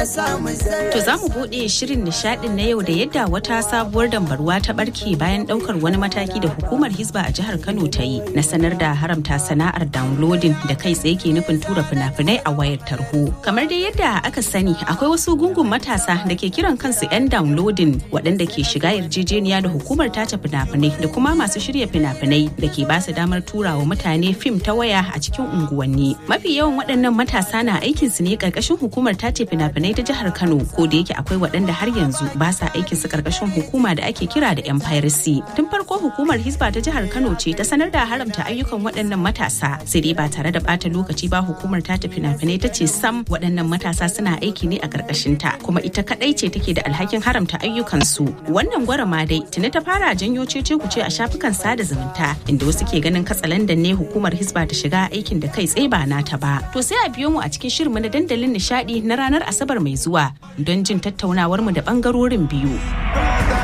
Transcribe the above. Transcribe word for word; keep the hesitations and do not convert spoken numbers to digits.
To za mu buɗe shirin nishaɗin na yau da yadda wata sabuwar dambarwa ta barke bayan ɗaukar wani mataki da hukumar Hisba a jihar Kano ta yi na sanar da haramta sana'ar downloading da kai tsaye ke nufin tura fina-finai a wayar tarho. Kamar dai yadda aka sani akwai wasu gungun matasa da ke kiran kansu 'yan downloading waɗanda ke shiga yarjejeniya da hukumar tace fina-finai da kuma masu shirya fina-finai da ke ba su damar turawa mutane fim ta waya a cikin unguwanni. Mafi yawan waɗannan matasa na aikin su ne ƙarƙashin hukumar tace fina-finai ta jihar Kano, ko da yake akwai waɗanda har yanzu ba sa aikin su karkashin hukuma da ake kira da 'yan piracy. Tun farko hukumar Hisba ta jihar Kano ce ta sanar da haramta ayyukan waɗannan matasa, sai dai ba tare da ɓata lokaci ba hukumar ta fina-finai ta ce sam waɗannan matasa suna aiki ne a karkashin ta, kuma ita kadai ce take da alhakin haramta ayyukan su. Wannan gwarama dai tuni ta fara janyo cece kuce a shafukan sada zumunta, inda wasu ke ganin katsalandan ne hukumar Hisba ta shiga aikin da kai tsaye ba nata ba. To sai a biyo mu a cikin shirin na dandalin nishadi na ranar Asabar mai zuwa don jin tattaunawar mu da bangarorin biyu.